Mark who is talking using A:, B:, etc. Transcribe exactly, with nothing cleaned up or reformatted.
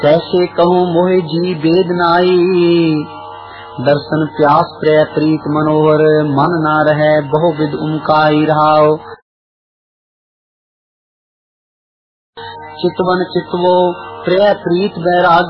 A: कैसे कहूँ मोहि जी वेदनाई, दर्शन प्यास प्रिय प्रीत मनोहर, मन ना रहे बहुविध उमकाई रहाओ। चितवन चितवो प्रिय प्रीत बैराग